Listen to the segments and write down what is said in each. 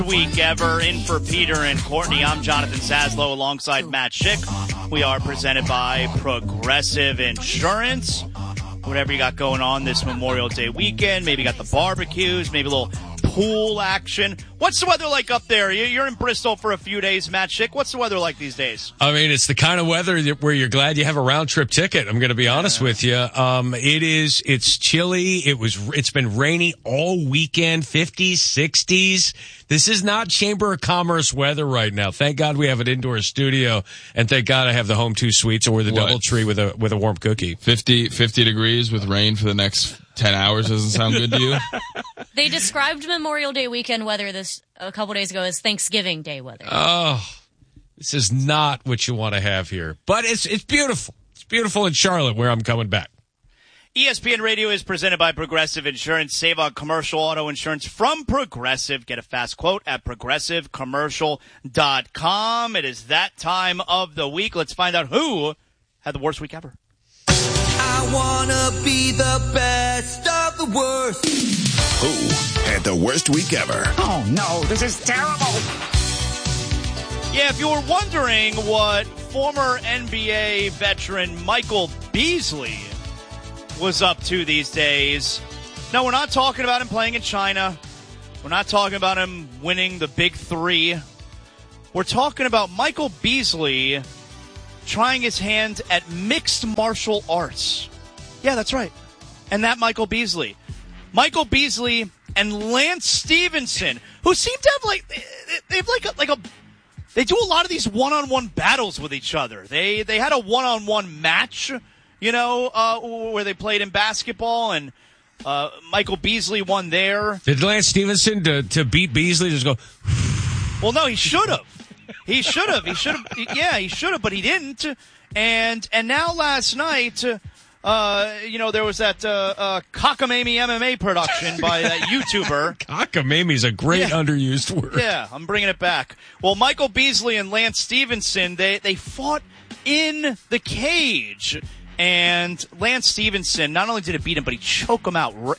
Week ever in for Peter and Courtney. I'm Jonathan Saslow alongside Matt Schick. We are presented by Progressive Insurance. Whatever you got going on this Memorial Day weekend, maybe you got the barbecues, maybe a little pool action. What's the weather like up there? You're in Bristol for a few days, Matt Schick. What's the weather like these days? I mean, it's the kind of weather where you're glad you have a round trip ticket. I'm going to be honest with you. It's chilly. It's been rainy all weekend, 50s, 60s. This is not Chamber of Commerce weather right now. Thank God we have an indoor studio, and thank God I have the home 2 suites or the double tree with a warm cookie. 50 degrees with rain for the next 10 hours doesn't sound good to you? They described Memorial Day weekend weather a couple days ago as Thanksgiving Day weather. Oh, this is not what you want to have here. But it's beautiful. It's beautiful in Charlotte where I'm coming back. ESPN Radio is presented by Progressive Insurance. Save on commercial auto insurance from Progressive. Get a fast quote at progressivecommercial.com. It is that time of the week. Let's find out who had the worst week ever. I wanna be the best of the worst. Who had the worst week ever? Oh no, this is terrible. Yeah, if you were wondering what former NBA veteran Michael Beasley was up to these days, no, we're not talking about him playing in China. We're not talking about him winning the Big Three. We're talking about Michael Beasley trying his hand at mixed martial arts. Yeah, that's right. And that Michael Beasley. Michael Beasley and Lance Stevenson, who seem to have they do a lot of these one-on-one battles with each other. They had a one-on-one match, where they played in basketball, and Michael Beasley won there. Did Lance Stevenson to beat Beasley just go? Well, no, he should have. He should have. Yeah, he should have, but he didn't. And now last night, there was that cockamamie MMA production by that YouTuber. Cockamamie's a great underused word. Yeah, I'm bringing it back. Well, Michael Beasley and Lance Stevenson, they fought in the cage. And Lance Stevenson, not only did it beat him, but he choked him out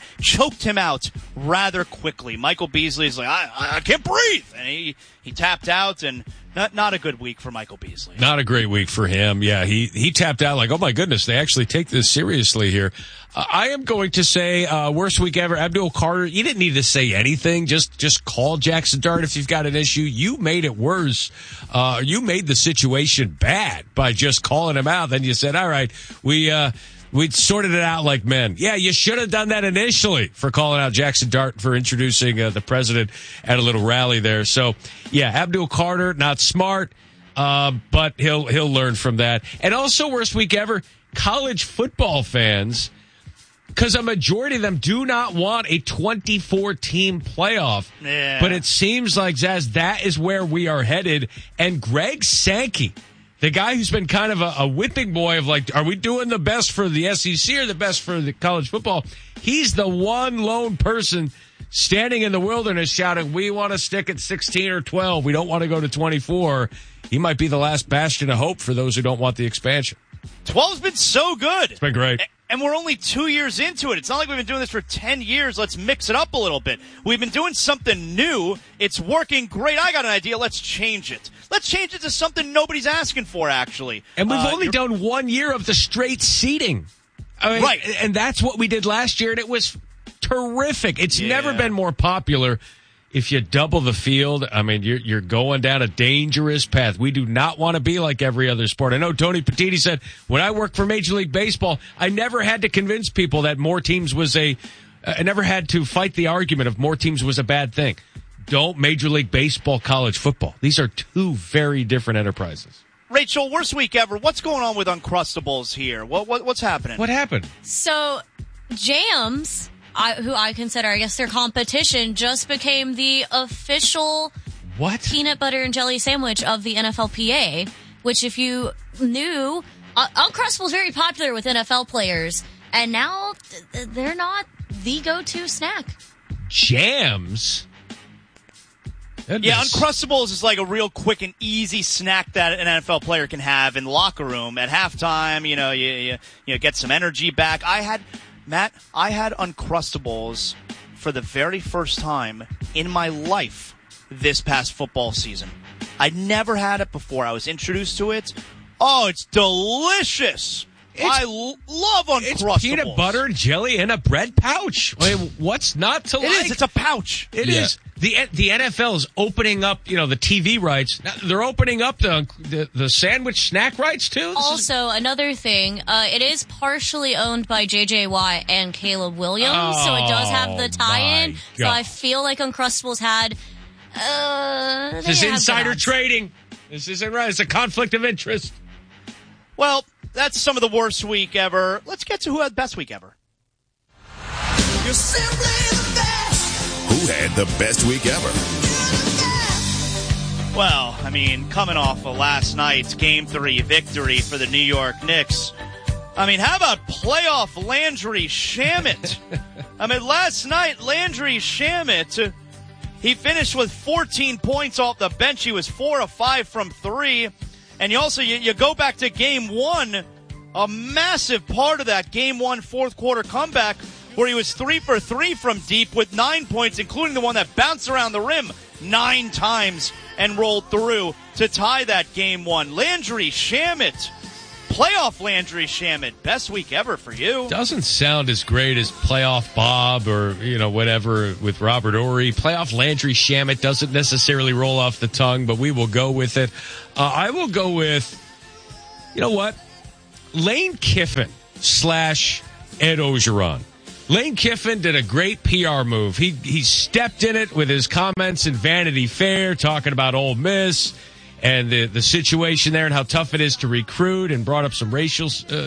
rather quickly. Michael Beasley's like, I can't breathe. And he tapped out, and not a good week for Michael Beasley. Not a great week for him. Yeah, he tapped out like, oh my goodness, they actually take this seriously here. I am going to say worst week ever. Abdul Carter, you didn't need to say anything. Just call Jackson Dart if you've got an issue. You made it worse. You made the situation bad by just calling him out. Then you said, all right, we sorted it out like men. Yeah, you should have done that initially for calling out Jackson Dart for introducing the president at a little rally there. So, yeah, Abdul Carter, not smart, but he'll learn from that. And also, worst week ever, college football fans, because a majority of them do not want a 24-team playoff. Yeah. But it seems like, Zaz, that is where we are headed. And Greg Sankey, the guy who's been kind of a whipping boy of like, are we doing the best for the SEC or the best for the college football? He's the one lone person standing in the wilderness shouting, we want to stick at 16 or 12. We don't want to go to 24. He might be the last bastion of hope for those who don't want the expansion. 12's been so good. It's been great. And we're only 2 years into it. It's not like we've been doing this for 10 years. Let's mix it up a little bit. We've been doing something new. It's working great. I got an idea. Let's change it. Let's change it to something nobody's asking for, actually. And we've only done 1 year of the straight seeding. I mean, right. And that's what we did last year, and it was terrific. It's never been more popular. If you double the field, I mean, you're going down a dangerous path. We do not want to be like every other sport. I know Tony Petitti said, when I worked for Major League Baseball, I never had to convince people that more teams was I never had to fight the argument of more teams was a bad thing. Don't Major League Baseball, college football. These are two very different enterprises. Rachel, worst week ever. What's going on with Uncrustables here? What's happening? What happened? So, Jams, who I consider, I guess, their competition, just became the official peanut butter and jelly sandwich of the NFLPA, which, if you knew, Uncrustables is very popular with NFL players, and now they're not the go-to snack. Jams? Yeah, Uncrustables is like a real quick and easy snack that an NFL player can have in the locker room at halftime. You get some energy back. I had Uncrustables for the very first time in my life this past football season. I'd never had it before. I was introduced to it. Oh, it's delicious. I love Uncrustables. It's peanut butter and jelly in a bread pouch. I mean, what's not to like? It is. It's a pouch. It is. The NFL is opening up, the TV rights. Now, they're opening up the sandwich snack rights too. Also, another thing, it is partially owned by J.J. Watt and Caleb Williams, so it does have the tie-in. So I feel like Uncrustables had. This is insider trading. This isn't right. It's a conflict of interest. Well, that's some of the worst week ever. Let's get to who had the best week ever. You're simply the best. Who had the best week ever? Well, I mean, coming off of last night's Game 3 victory for the New York Knicks, I mean, how about playoff Landry Shamet? I mean, last night, Landry Shamet, he finished with 14 points off the bench. He was 4 of 5 from 3. And you also, you go back to Game 1, a massive part of that Game 1 fourth quarter comeback where he was 3 for 3 from deep with 9 points, including the one that bounced around the rim 9 times and rolled through to tie that Game 1. Landry Shamet, playoff Landry Shamet, best week ever for you. Doesn't sound as great as playoff Bob or, whatever with Robert Horry. Playoff Landry Shamet doesn't necessarily roll off the tongue, but we will go with it. I will go with, Lane Kiffin / Ed Ogeron. Lane Kiffin did a great PR move. He stepped in it with his comments in Vanity Fair talking about Ole Miss and the situation there and how tough it is to recruit, and brought up some racial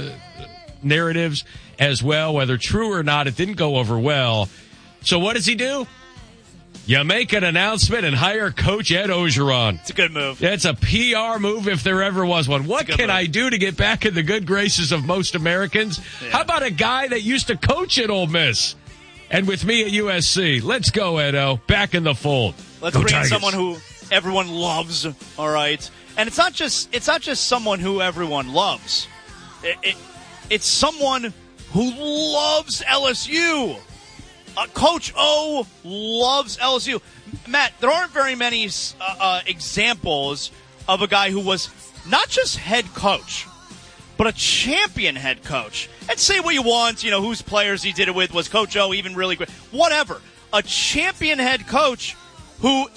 narratives as well. Whether true or not, it didn't go over well. So what does he do? You make an announcement and hire Coach Ed Ogeron. It's a good move. It's a PR move if there ever was one. What can I do to get back in the good graces of most Americans? Yeah. How about a guy that used to coach at Ole Miss and with me at USC? Let's go, Edo. Back in the fold. Let's bring in someone who everyone loves, all right? And it's not just someone who everyone loves. It's someone who loves LSU. Coach O loves LSU. Matt, there aren't very many examples of a guy who was not just head coach, but a champion head coach. And say what you want, whose players he did it with. Was Coach O even really great? Whatever. A champion head coach who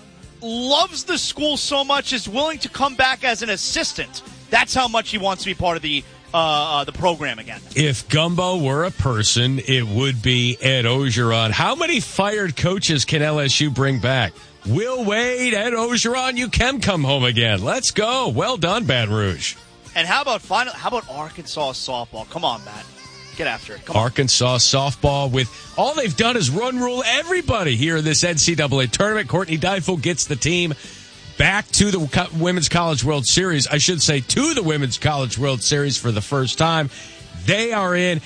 loves the school so much is willing to come back as an assistant. That's how much he wants to be part of the program again. If Gumbo were a person, it would be Ed Ogeron. How many fired coaches can LSU bring back? Will Wade, Ed Ogeron, you can come home again. Let's go. Well done, Baton Rouge. And how about Arkansas softball? Come on, Matt. Get after it. Come Arkansas softball with all they've done is run rule everybody here in this NCAA tournament. Courtney Deifel gets the team back to the Women's College World Series. I should say to the Women's College World Series for the first time. They are in.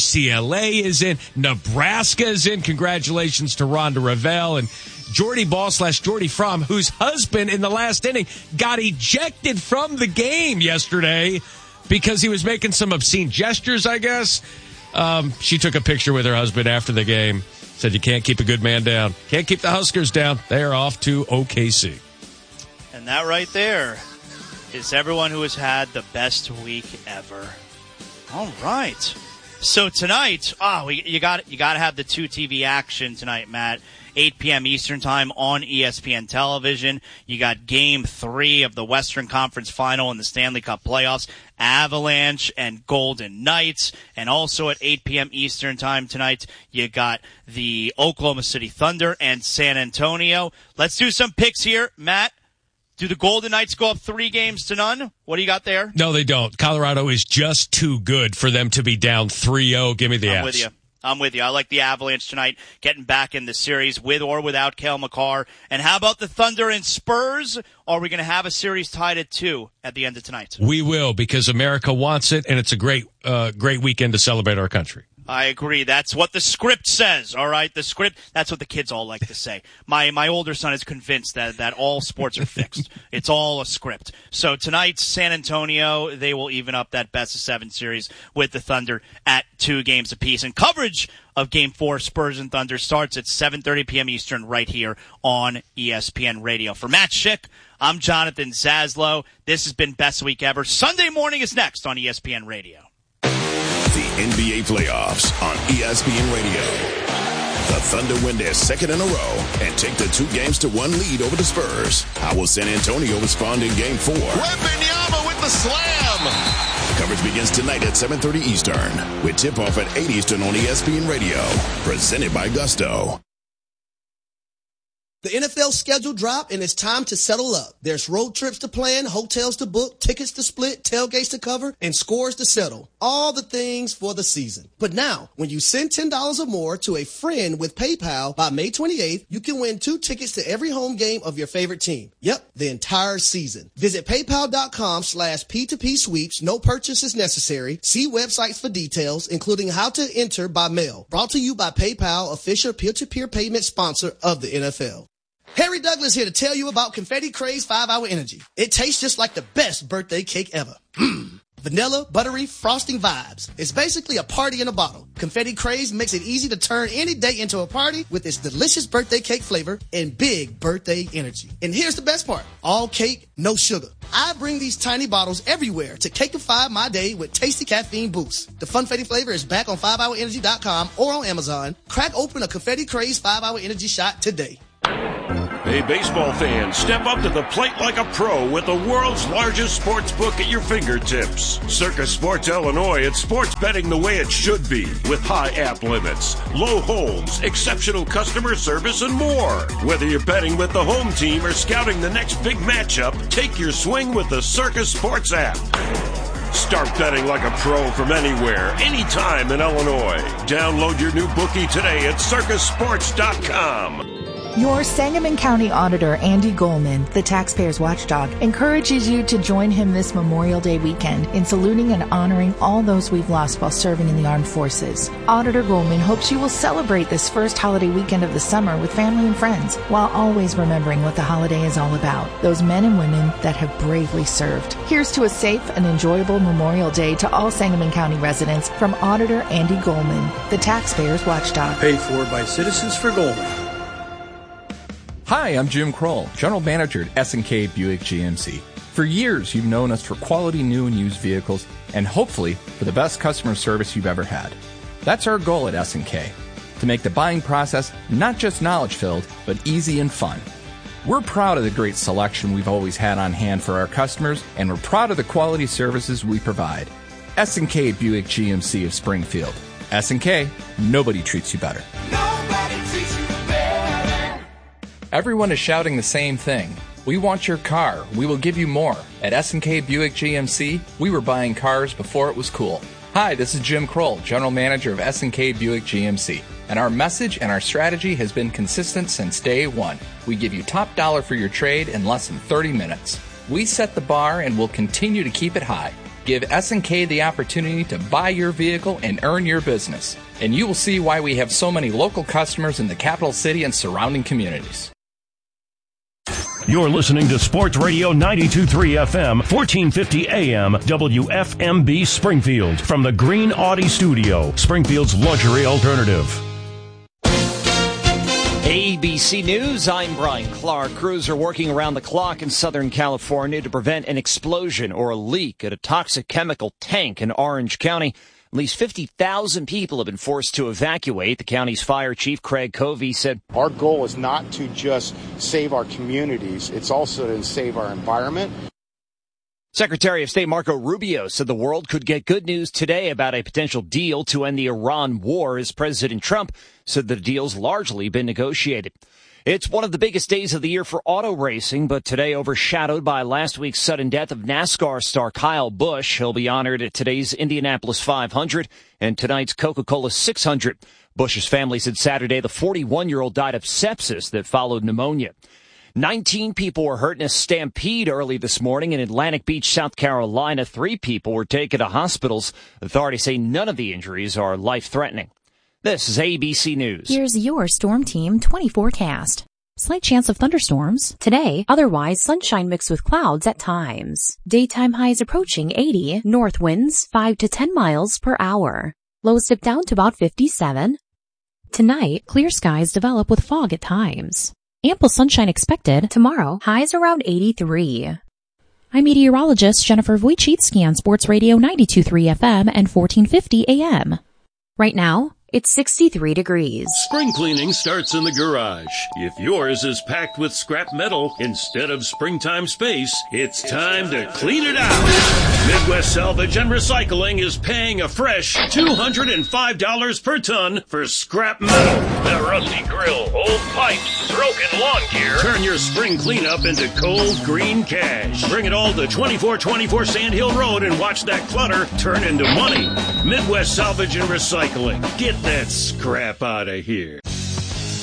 UCLA is in. Nebraska is in. Congratulations to Rhonda Revelle and Jordy Ball / Jordy Fromm, whose husband in the last inning got ejected from the game yesterday because he was making some obscene gestures, I guess. She took a picture with her husband after the game. Said, you can't keep a good man down. Can't keep the Huskers down. They are off to OKC. And that right there is everyone who has had the best week ever. All right. So tonight, you got to have the 2 TV action tonight, Matt. 8 p.m. Eastern Time on ESPN Television. You got Game 3 of the Western Conference Final in the Stanley Cup playoffs. Avalanche and Golden Knights. And also at 8 p.m. Eastern Time tonight, you got the Oklahoma City Thunder and San Antonio. Let's do some picks here, Matt. Do the Golden Knights go up 3-0? What do you got there? No, they don't. Colorado is just too good for them to be down 3-0. Give me the Avs. I'm with you. I like the Avalanche tonight, getting back in the series with or without Cale Makar. And how about the Thunder and Spurs? Are we going to have a series tied at 2 at the end of tonight? We will, because America wants it, and it's a great weekend to celebrate our country. I agree. That's what the script says, all right? The script, that's what the kids all like to say. My older son is convinced that all sports are fixed. It's all a script. So tonight, San Antonio, they will even up that best-of-7 series with the Thunder at 2 games apiece. And coverage of Game 4, Spurs and Thunder, starts at 7:30 p.m. Eastern right here on ESPN Radio. For Matt Schick, I'm Jonathan Zaslow. This has been Best Week Ever. Sunday morning is next on ESPN Radio. The NBA playoffs on ESPN Radio. The Thunder win their second in a row and take the 2-1 lead over the Spurs. How will San Antonio respond in Game 4? Wembanyama with the slam. Coverage begins tonight at 7:30 Eastern with tip-off at 8 Eastern on ESPN Radio. Presented by Gusto. The NFL schedule dropped and it's time to settle up. There's road trips to plan, hotels to book, tickets to split, tailgates to cover, and scores to settle. All the things for the season. But now, when you send $10 or more to a friend with PayPal by May 28th, you can win 2 tickets to every home game of your favorite team. Yep, the entire season. Visit paypal.com/P2P sweeps. No purchase is necessary. See websites for details, including how to enter by mail. Brought to you by PayPal, official peer-to-peer payment sponsor of the NFL. Harry Douglas here to tell you about Confetti Craze 5-Hour Energy. It tastes just like the best birthday cake ever. Vanilla, buttery, frosting vibes. It's basically a party in a bottle. Confetti Craze makes it easy to turn any day into a party with its delicious birthday cake flavor and big birthday energy. And here's the best part. All cake, no sugar. I bring these tiny bottles everywhere to cakeify my day with tasty caffeine boosts. The Funfetti flavor is back on 5hourenergy.com or on Amazon. Crack open a Confetti Craze 5-Hour Energy shot today. Hey, baseball fans, step up to the plate like a pro with the world's largest sports book at your fingertips. Circa Sports Illinois, it's sports betting the way it should be, with high app limits, low holds, exceptional customer service, and more. Whether you're betting with the home team or scouting the next big matchup, take your swing with the Circa Sports app. Start betting like a pro from anywhere, anytime in Illinois. Download your new bookie today at circasports.com. Your Sangamon County Auditor, Andy Goldman, the taxpayer's watchdog, encourages you to join him this Memorial Day weekend in saluting and honoring all those we've lost while serving in the armed forces. Auditor Goldman hopes you will celebrate this first holiday weekend of the summer with family and friends, while always remembering what the holiday is all about, those men and women that have bravely served. Here's to a safe and enjoyable Memorial Day to all Sangamon County residents from Auditor Andy Goldman, the taxpayer's watchdog. Paid for by Citizens for Goldman. Hi, I'm Jim Kroll, General Manager at S&K Buick GMC. For years, you've known us for quality new and used vehicles, and hopefully for the best customer service you've ever had. That's our goal at S&K, to make the buying process not just knowledge-filled, but easy and fun. We're proud of the great selection we've always had on hand for our customers, and we're proud of the quality services we provide. S&K Buick GMC of Springfield. S&K, nobody treats you better. Nobody treats you better. Everyone is shouting the same thing. We want your car. We will give you more. At S&K Buick GMC, we were buying cars before it was cool. Hi, this is Jim Kroll, General Manager of S&K Buick GMC. And our message and our strategy has been consistent since day one. We give you top dollar for your trade in less than 30 minutes. We set the bar and will continue to keep it high. Give S&K the opportunity to buy your vehicle and earn your business. And you will see why we have so many local customers in the capital city and surrounding communities. You're listening to Sports Radio 92.3 FM, 1450 AM, WFMB Springfield. From the Green Audi Studio, Springfield's luxury alternative. ABC News, I'm Brian Clark. Crews are working around the clock in Southern California to prevent an explosion or a leak at a toxic chemical tank in Orange County. At least 50,000 people have been forced to evacuate. The county's fire chief, Craig Covey, said, "Our goal is not to just save our communities. It's also to save our environment." Secretary of State Marco Rubio said the world could get good news today about a potential deal to end the Iran war, as President Trump said the deal's largely been negotiated. It's one of the biggest days of the year for auto racing, but today overshadowed by last week's sudden death of NASCAR star Kyle Busch. He'll be honored at today's Indianapolis 500 and tonight's Coca-Cola 600. Busch's family said Saturday the 41-year-old died of sepsis that followed pneumonia. 19 people were hurt in a stampede early this morning in Atlantic Beach, South Carolina. 3 people were taken to hospitals. Authorities say none of the injuries are life-threatening. This is ABC News. Here's your Storm Team 20 forecast. Slight chance of thunderstorms today, otherwise sunshine mixed with clouds at times. Daytime highs approaching 80, north winds 5 to 10 miles per hour. Lows dip down to about 57. Tonight, clear skies develop with fog at times. Ample sunshine expected. Tomorrow, highs around 83. I'm meteorologist Jennifer Wojcicki on Sports Radio 92.3 FM and 1450 AM. Right now, it's 63 degrees. Spring cleaning starts in the garage. If yours is packed with scrap metal instead of springtime space, it's time to clean it out. Midwest Salvage and Recycling is paying a fresh $205 per ton for scrap metal. That rusty grill, old pipes, broken lawn gear. Turn your spring cleanup into cold green cash. Bring it all to 2424 Sand Hill Road and watch that clutter turn into money. Midwest Salvage and Recycling. Get that scrap out of here.